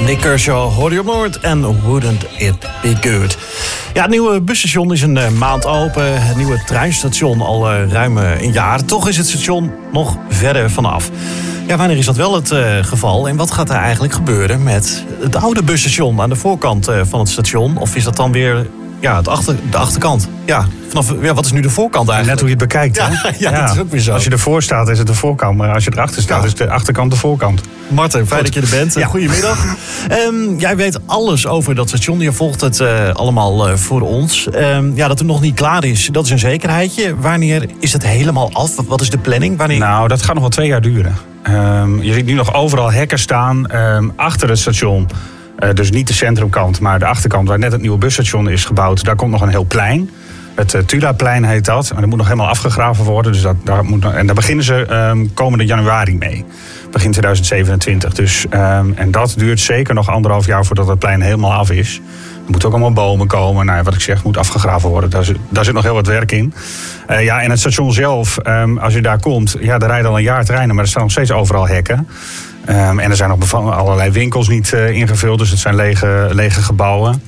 Nick Kershaw, hoorde je op Noord en Wouldn't It Be Good. Ja, het nieuwe busstation is een maand open. Het nieuwe treinstation al ruim een jaar. Toch is het station nog verder vanaf. Ja, wanneer is dat wel het geval? En wat gaat er eigenlijk gebeuren met het oude busstation aan de voorkant van het station? Of is dat dan weer de achterkant? Ja, wat is nu de voorkant eigenlijk? Net hoe je het bekijkt, hè? Ja, dat is ook weer zo. Als je ervoor staat, is het de voorkant. Maar als je erachter staat, is de achterkant de voorkant. Marten, fijn dat je er bent. Ja. Goedemiddag. Jij weet alles over dat station. Je volgt het allemaal voor ons. Dat het nog niet klaar is, dat is een zekerheidje. Wanneer is het helemaal af? Wat is de planning? Wanneer... Nou, dat gaat nog wel 2 jaar duren. Je ziet nu nog overal hekken staan achter het station. Dus niet de centrumkant, maar de achterkant waar net het nieuwe busstation is gebouwd. Daar komt nog een heel plein. Het Tulaplein heet dat. Maar dat moet nog helemaal afgegraven worden. Dus daar beginnen ze komende januari mee. Begin 2027. Dus, en dat duurt zeker nog 1,5 jaar voordat het plein helemaal af is. Er moeten ook allemaal bomen komen. Nou, wat ik zeg, moet afgegraven worden. Daar zit nog heel wat werk in. En het station zelf, als je daar komt... Ja, daar rijden al een jaar treinen, maar er staan nog steeds overal hekken. En er zijn nog allerlei winkels niet ingevuld. Dus het zijn lege gebouwen.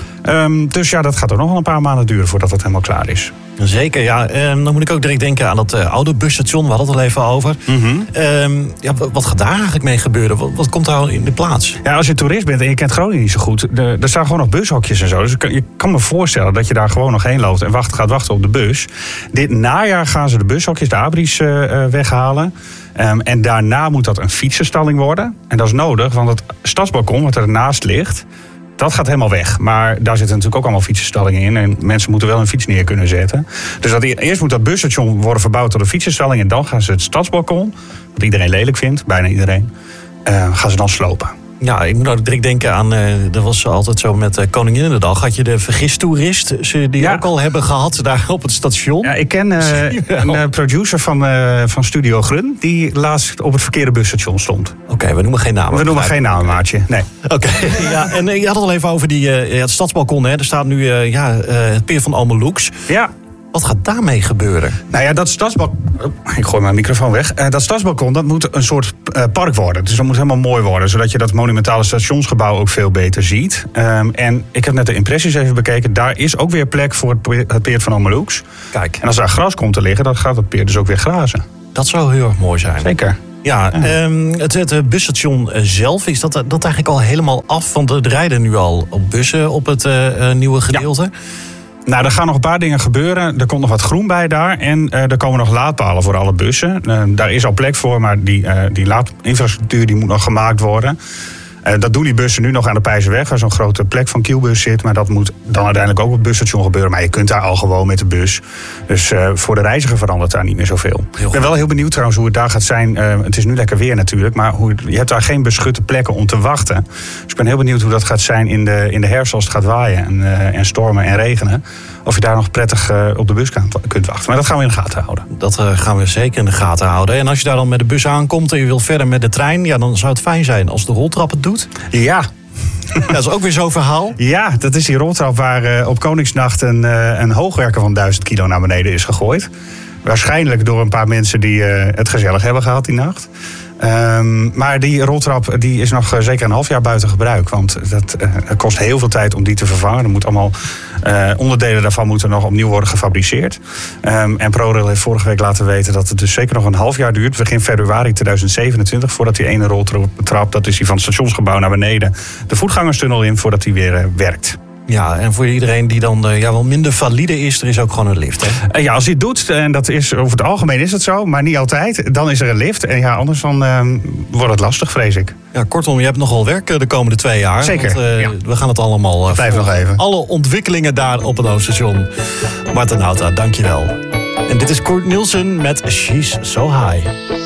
Dus dat gaat er nog wel een paar maanden duren voordat het helemaal klaar is. Zeker, ja. Dan moet ik ook direct denken aan dat oude busstation. We hadden het al even over. Mm-hmm. Wat gaat daar eigenlijk mee gebeuren? Wat komt daar in de plaats? Ja, als je toerist bent en je kent Groningen niet zo goed... er staan gewoon nog bushokjes en zo. Dus je kan me voorstellen dat je daar gewoon nog heen loopt... en gaat wachten op de bus. Dit najaar gaan ze de bushokjes, de abris, weghalen... En daarna moet dat een fietsenstalling worden. En dat is nodig, want het stadsbalkon wat ernaast ligt... dat gaat helemaal weg. Maar daar zitten natuurlijk ook allemaal fietsenstallingen in. En mensen moeten wel een fiets neer kunnen zetten. Dus eerst moet dat busstation worden verbouwd tot een fietsenstalling... en dan gaan ze het stadsbalkon, wat iedereen lelijk vindt, bijna iedereen... gaan ze dan slopen. Ja, ik moet ook direct denken aan... dat was altijd zo met Koninginnedag. Had je de vergistoerist die ook al hebben gehad daar op het station? Ja, ik ken een producer van Studio Grun... die laatst op het verkeerde busstation stond. Oké, we noemen geen namen. We noemen geen namen, maatje. Nee. Oké, ja, en je had het al even over het stadsbalkon. Hè? Er staat nu het Peer van Almeloeks. Ja. Wat gaat daarmee gebeuren? Nou ja, dat stadsbalkon... Ik gooi mijn microfoon weg. Dat stadsbalkon, dat moet een soort park worden. Dus dat moet helemaal mooi worden. Zodat je dat monumentale stationsgebouw ook veel beter ziet. En ik heb net de impressies even bekeken. Daar is ook weer plek voor het Peer van Almeloeks. Kijk. En als daar gras komt te liggen, dan gaat het peer dus ook weer grazen. Dat zou heel erg mooi zijn. Zeker. Ja, het busstation zelf, is dat eigenlijk al helemaal af? Want er rijden nu al op bussen op het nieuwe gedeelte. Ja. Nou, er gaan nog een paar dingen gebeuren. Er komt nog wat groen bij daar. En er komen nog laadpalen voor alle bussen. Daar is al plek voor, maar die laadinfrastructuur die moet nog gemaakt worden. Dat doen die bussen nu nog aan de Peizerweg, waar zo'n grote plek van Kielbus zit. Maar dat moet dan uiteindelijk ook op het busstation gebeuren. Maar je kunt daar al gewoon met de bus. Dus voor de reiziger verandert daar niet meer zoveel. Ik ben wel heel benieuwd trouwens hoe het daar gaat zijn. Het is nu lekker weer natuurlijk, maar je hebt daar geen beschutte plekken om te wachten. Dus ik ben heel benieuwd hoe dat gaat zijn in de herfst als het gaat waaien en stormen en regenen. Of je daar nog prettig op de bus kunt wachten. Maar dat gaan we in de gaten houden. Dat gaan we zeker in de gaten houden. En als je daar dan met de bus aankomt en je wil verder met de trein... ja, dan zou het fijn zijn als de roltrap het doet. Ja. Dat is ook weer zo'n verhaal. Ja, dat is die roltrap waar op Koningsnacht een hoogwerker van 1000 kilo naar beneden is gegooid. Waarschijnlijk door een paar mensen die het gezellig hebben gehad die nacht. Maar die roltrap die is nog zeker een half jaar buiten gebruik. Want het kost heel veel tijd om die te vervangen. Er moet allemaal onderdelen daarvan moeten nog opnieuw worden gefabriceerd. En ProRail heeft vorige week laten weten dat het dus zeker nog een half jaar duurt. Begin februari 2027 voordat die ene roltrap, dat is die van het stationsgebouw naar beneden, de voetgangerstunnel in voordat die weer werkt. Ja, en voor iedereen die dan wel minder valide is, er is ook gewoon een lift, hè? Ja, als hij het doet, en dat is over het algemeen is het zo, maar niet altijd, dan is er een lift. En ja, anders dan wordt het lastig, vrees ik. Ja, kortom, je hebt nogal werk de komende 2 jaar. Zeker, want, we gaan het allemaal... Blijf nog even. Alle ontwikkelingen daar op het Hoofdstation. Marten Nauta, dankjewel. En dit is Kurt Nielsen met She's So High.